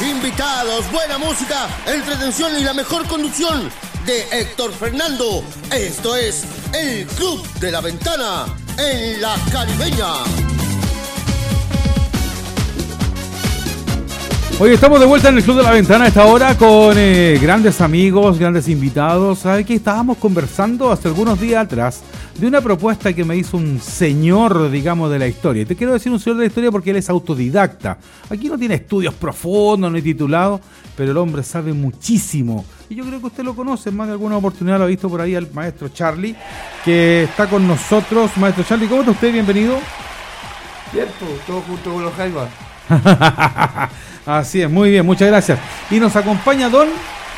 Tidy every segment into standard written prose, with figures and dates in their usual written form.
invitados, buena música, entretención y la mejor conducción de Héctor Fernando. Esto es el Club de la Ventana en La Caribeña. Hoy estamos de vuelta en el Club de la Ventana a esta hora con grandes amigos, grandes invitados. ¿Sabe qué? Estábamos conversando hace algunos días atrás de una propuesta que me hizo un señor, digamos, de la historia. Y te quiero decir un señor de la historia porque él es autodidacta. Aquí no tiene estudios profundos ni titulado, pero el hombre sabe muchísimo. Y yo creo que usted lo conoce, en más de alguna oportunidad lo ha visto por ahí al maestro Charlie, que está con nosotros. Maestro Charlie, ¿cómo está usted? Bienvenido. Bien, pues, todo junto con los Jaivas. Así es, muy bien, muchas gracias. Y nos acompaña don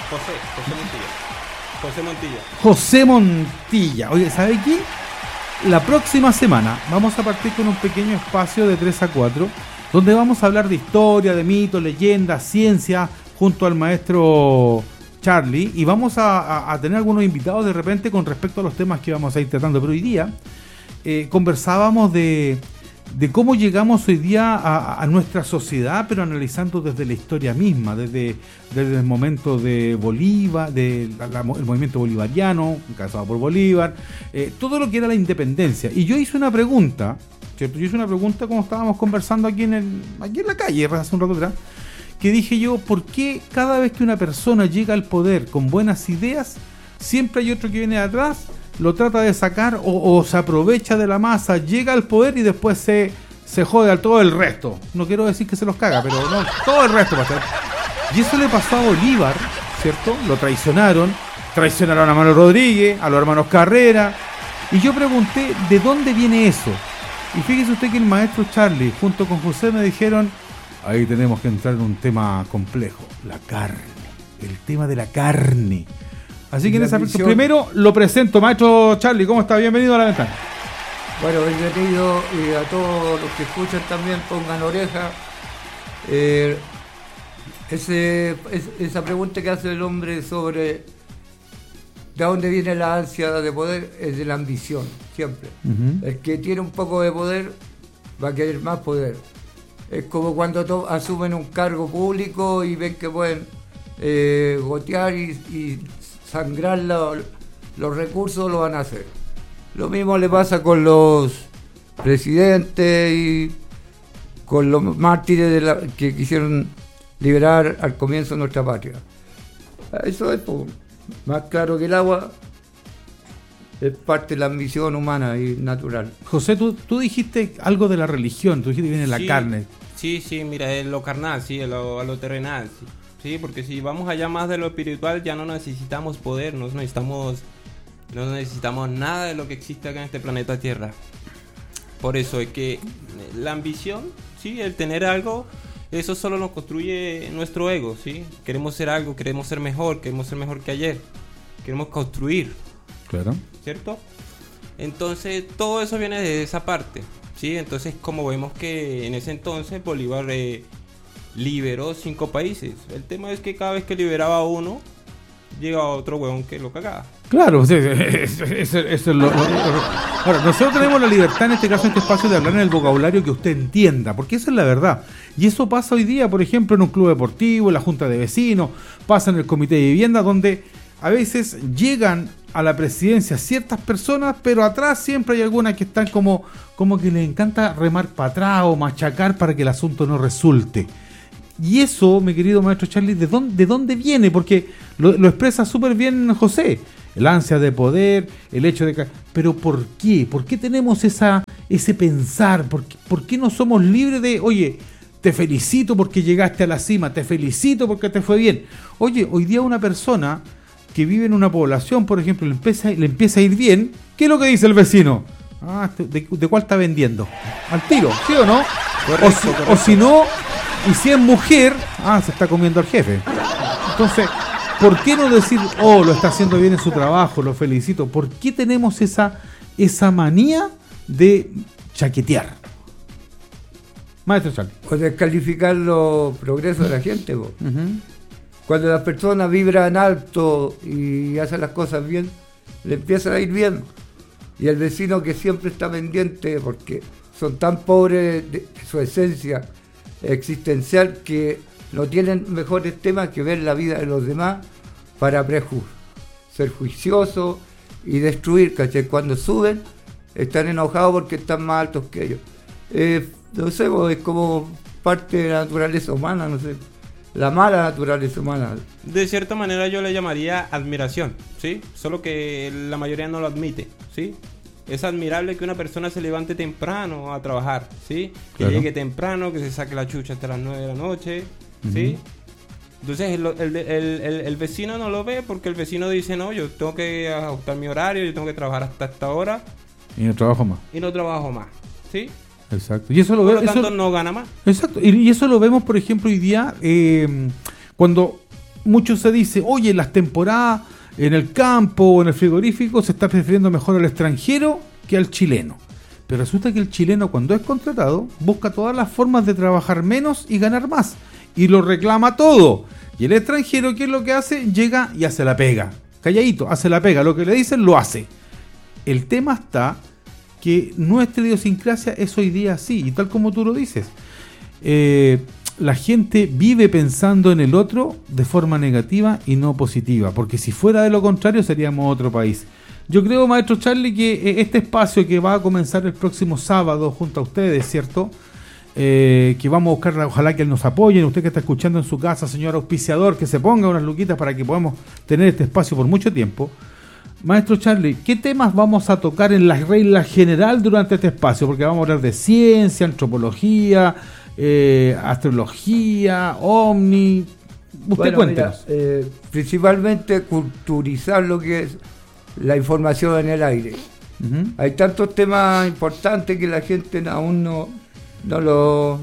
José Montilla. Oye, ¿sabe qué? La próxima semana vamos a partir con un pequeño espacio de 3 a 4, donde vamos a hablar de historia, de mitos, leyendas, ciencia, junto al maestro Charlie, y vamos a tener algunos invitados de repente con respecto a los temas que vamos a ir tratando. Pero hoy día conversábamos de cómo llegamos hoy día a nuestra sociedad, pero analizando desde la historia misma, desde el momento de Bolívar, el movimiento bolivariano, encabezado por Bolívar, todo lo que era la independencia. Y yo hice una pregunta, ¿cierto? Como estábamos conversando aquí en la calle, hace un rato atrás, que dije yo, ¿por qué cada vez que una persona llega al poder con buenas ideas, siempre hay otro que viene de atrás, lo trata de sacar o se aprovecha de la masa, llega al poder y después se jode a todo el resto? No quiero decir que se los caga, pero no, todo el resto pasa. Y eso le pasó a Bolívar, ¿cierto? Lo traicionaron a Manuel Rodríguez, a los hermanos Carrera. Y yo pregunté, ¿de dónde viene eso? Y fíjese usted que el maestro Charlie, junto con José, me dijeron, ahí tenemos que entrar en un tema complejo, la carne, el tema de la carne. Así que en esa primero lo presento, maestro Charlie, ¿cómo está? Bienvenido a La Ventana. Bueno, bienvenido, y a todos los que escuchan también pongan oreja. Esa pregunta que hace el hombre sobre de dónde viene la ansia de poder es de la ambición, siempre. Uh-huh. El que tiene un poco de poder va a querer más poder. Es como cuando asumen un cargo público y ven que pueden gotear y sangrar los recursos, lo van a hacer. Lo mismo le pasa con los presidentes y con los mártires que quisieron liberar al comienzo de nuestra patria. Eso es más claro que el agua, es parte de la ambición humana y natural. José, tú dijiste algo de la religión, tú dijiste que viene la carne. Sí, mira, es lo carnal, sí, a lo terrenal, sí. Sí, porque si vamos allá más de lo espiritual, ya no necesitamos poder, no necesitamos nada de lo que existe acá en este planeta Tierra. Por eso es que la ambición, sí, el tener algo, eso solo nos construye nuestro ego, sí. Queremos ser algo, queremos ser mejor que ayer, queremos construir. Claro. ¿Cierto? Entonces, todo eso viene de esa parte, sí. Entonces, como vemos que en ese entonces Bolívar liberó 5 países. El tema es que cada vez que liberaba uno, llegaba otro huevón que lo cagaba. Claro, sí, eso es lo. Ahora, nosotros tenemos la libertad en este caso, en este espacio, de hablar en el vocabulario que usted entienda, porque esa es la verdad. Y eso pasa hoy día, por ejemplo, en un club deportivo, en la junta de vecinos, pasa en el comité de vivienda, donde a veces llegan a la presidencia ciertas personas, pero atrás siempre hay algunas que están como que les encanta remar para atrás o machacar para que el asunto no resulte. Y eso, mi querido maestro Charlie, ¿de dónde viene? Porque lo expresa súper bien José. El ansia de poder, el hecho de... Pero ¿por qué? ¿Por qué tenemos ese pensar? ¿Por qué no somos libres de, oye, te felicito porque llegaste a la cima, te felicito porque te fue bien? Oye, hoy día una persona que vive en una población, por ejemplo, le empieza a ir bien, ¿qué es lo que dice el vecino? ¿De cuál está vendiendo? Al tiro, ¿sí o no? Correcto. O si no... Y si es mujer, se está comiendo al jefe. Entonces, ¿por qué no decir, lo está haciendo bien en su trabajo, lo felicito? ¿Por qué tenemos esa manía de chaquetear? Maestro Charlie. O descalificar los progresos de la gente, vos. Uh-huh. Cuando las personas vibran alto y hacen las cosas bien, le empieza a ir bien. Y el vecino que siempre está pendiente porque son tan pobres de su esencia existencial que no tienen mejores temas que ver la vida de los demás para ser juiciosos y destruir, ¿cachai? Cuando suben, están enojados porque están más altos que ellos. No sé, es como parte de la naturaleza humana, no sé, la mala naturaleza humana. De cierta manera yo le llamaría admiración, ¿sí? Solo que la mayoría no lo admite, ¿sí? Es admirable que una persona se levante temprano a trabajar, ¿sí? Que claro. llegue temprano, que se saque la chucha hasta las 9 de la noche, ¿sí? Entonces el vecino no lo ve porque el vecino dice, no, yo tengo que ajustar mi horario, yo tengo que trabajar hasta esta hora. Y no trabajo más. Y no trabajo más, ¿sí? Exacto. Y eso lo Por vemos. lo tanto, no gana más. Exacto. Y eso lo vemos, por ejemplo, hoy día, cuando muchos se dice, oye, las temporadas en el campo o en el frigorífico se está prefiriendo mejor al extranjero que al chileno. Pero resulta que el chileno, cuando es contratado, busca todas las formas de trabajar menos y ganar más. Y lo reclama todo. Y el extranjero, ¿qué es lo que hace? Llega y hace la pega. Calladito, hace la pega. Lo que le dicen, lo hace. El tema está que nuestra idiosincrasia es hoy día así. Y tal como tú lo dices. La gente vive pensando en el otro de forma negativa y no positiva. Porque si fuera de lo contrario, seríamos otro país. Yo creo, maestro Charlie, que este espacio que va a comenzar el próximo sábado junto a ustedes, ¿cierto? Que vamos a buscar, ojalá que nos apoyen, usted que está escuchando en su casa, señor auspiciador, que se ponga unas luquitas para que podamos tener este espacio por mucho tiempo. Maestro Charlie, ¿qué temas vamos a tocar en la regla general durante este espacio? Porque vamos a hablar de ciencia, antropología, astrología, ovni. Usted cuéntenos. Principalmente culturizar lo que es la información en el aire. Uh-huh. Hay tantos temas importantes que la gente aún no lo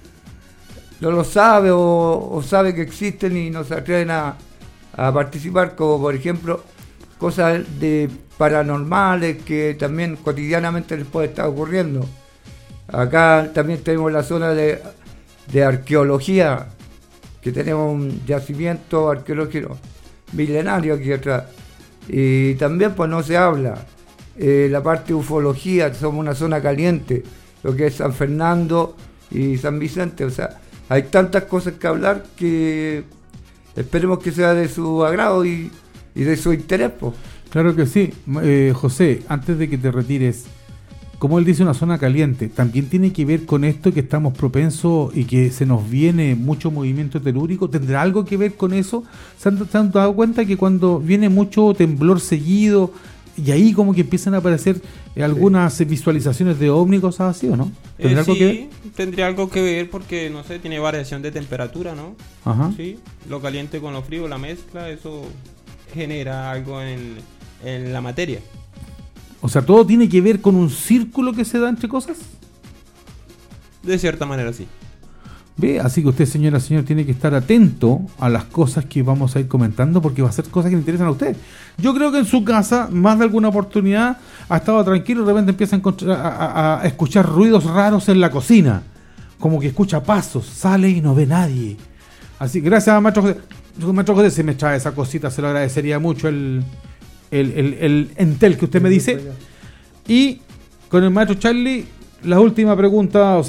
sabe o sabe que existen y no se atreven a participar, como por ejemplo cosas de paranormales que también cotidianamente les puede estar ocurriendo. Acá también tenemos la zona de arqueología, que tenemos un yacimiento arqueológico milenario aquí atrás, y también pues no se habla la parte de ufología. Somos una zona caliente, lo que es San Fernando y San Vicente. O sea, hay tantas cosas que hablar que esperemos que sea de su agrado y de su interés, pues. Claro que sí. José, antes de que te retires, como él dice, una zona caliente, también tiene que ver con esto que estamos propensos y que se nos viene mucho movimiento telúrico. ¿Tendrá algo que ver con eso? ¿Se han dado cuenta que cuando viene mucho temblor seguido y ahí como que empiezan a aparecer algunas visualizaciones de ovni, cosas así, o no? ¿Tendrá algo que ver? Tendría algo que ver porque, no sé, tiene variación de temperatura, ¿no? Ajá. Sí, lo caliente con lo frío, la mezcla, eso genera algo en la materia. O sea, ¿todo tiene que ver con un círculo que se da entre cosas? De cierta manera, sí. ¿Ve? Así que usted, señora, señor, tiene que estar atento a las cosas que vamos a ir comentando, porque va a ser cosas que le interesan a usted. Yo creo que en su casa, más de alguna oportunidad, ha estado tranquilo y de repente empieza a escuchar ruidos raros en la cocina. Como que escucha pasos, sale y no ve nadie. Así que gracias, maestro José. Maestro José, si me trae esa cosita, se lo agradecería mucho el entel que usted me dice. Y con el maestro Charlie, las últimas preguntas.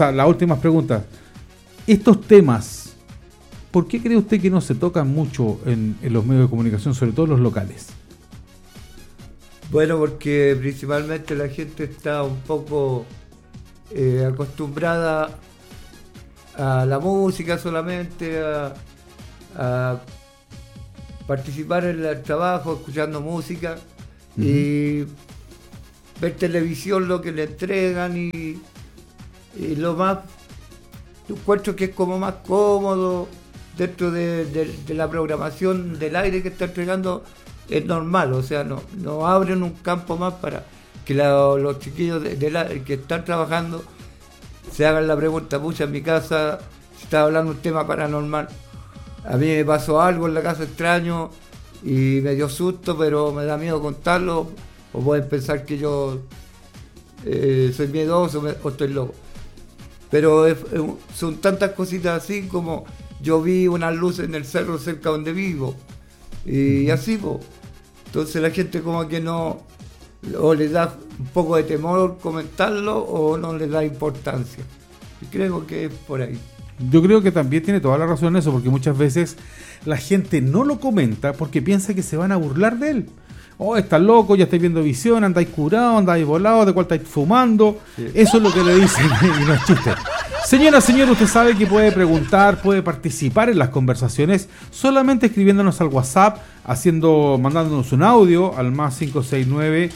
Estos temas, ¿por qué cree usted que no se tocan mucho en los medios de comunicación, sobre todo los locales? Bueno, porque principalmente la gente está un poco acostumbrada a la música solamente, a participar en el trabajo escuchando música, uh-huh, y ver televisión, lo que le entregan, y lo más, yo encuentro que es como más cómodo dentro de la programación del aire que está entregando. Es normal, o sea, no abren un campo más para que los chiquillos que están trabajando se hagan la pregunta. Pucha, en mi casa se está hablando un tema paranormal, a mí me pasó algo en la casa extraño y me dio susto, pero me da miedo contarlo, o pueden pensar que yo soy miedoso o estoy loco. Pero son tantas cositas así como yo vi unas luces en el cerro cerca donde vivo, y así, pues. Entonces la gente como que no, o le da un poco de temor comentarlo, o no le da importancia. Y creo que es por ahí. Yo creo que también tiene toda la razón en eso, porque muchas veces la gente no lo comenta porque piensa que se van a burlar de él. Oh, estás loco, ya estáis viendo visión, andáis curado, andáis volado, de cuál estáis fumando. Sí. Eso es lo que le dicen y no es chiste. Señora, señor, usted sabe que puede preguntar, puede participar en las conversaciones solamente escribiéndonos al WhatsApp, mandándonos un audio al más 569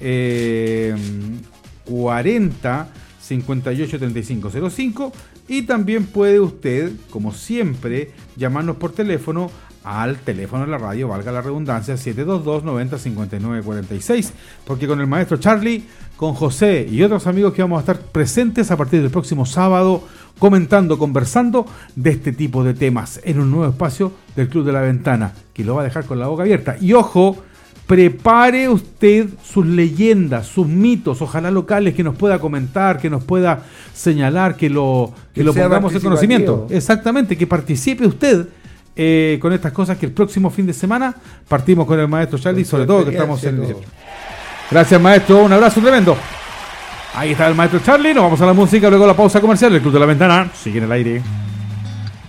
40 58 35 05, y también puede usted, como siempre, llamarnos por teléfono al teléfono de la radio, valga la redundancia, 722-90-59-46, porque con el maestro Charlie, con José y otros amigos que vamos a estar presentes a partir del próximo sábado, comentando, conversando de este tipo de temas en un nuevo espacio del Club de la Ventana, que lo va a dejar con la boca abierta. Y ojo, prepare usted sus leyendas, sus mitos, ojalá locales, que nos pueda comentar, que nos pueda señalar, que lo pongamos en conocimiento. Exactamente, que participe usted con estas cosas, que el próximo fin de semana partimos con el maestro Charlie, sobre todo que estamos en el 18. Gracias, maestro, un abrazo tremendo. Ahí está el maestro Charlie, nos vamos a la música, luego la pausa comercial. El Club de la Ventana sigue en el aire.